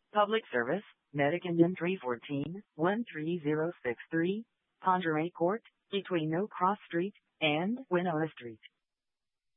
Public Service, Medicandum 314-13063, Ponderay Court, between No Cross Street and Winona Street.